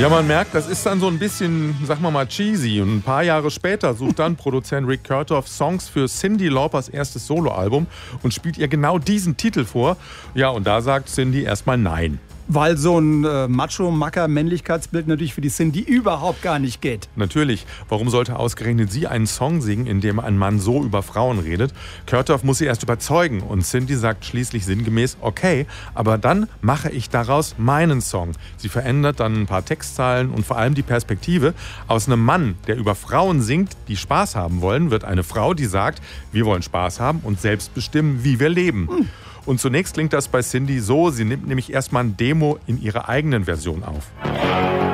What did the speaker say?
Ja, man merkt, das ist dann so ein bisschen, sagen wir mal, cheesy. Und ein paar Jahre später sucht dann Produzent Rick Kurtoff Songs für Cyndi Laupers erstes Soloalbum und spielt ihr genau diesen Titel vor. Ja, und da sagt Cyndi erstmal nein. Weil so ein Macho-Macker-Männlichkeitsbild natürlich für die Cyndi überhaupt gar nicht geht. Natürlich. Warum sollte ausgerechnet sie einen Song singen, in dem ein Mann so über Frauen redet? Kurtoff muss sie erst überzeugen und Cyndi sagt schließlich sinngemäß, okay, aber dann mache ich daraus meinen Song. Sie verändert dann ein paar Textzeilen und vor allem die Perspektive. Aus einem Mann, der über Frauen singt, die Spaß haben wollen, wird eine Frau, die sagt, wir wollen Spaß haben und selbst bestimmen, wie wir leben. Und zunächst klingt das bei Cyndi so, sie nimmt nämlich erstmal ein Demo in ihrer eigenen Version auf.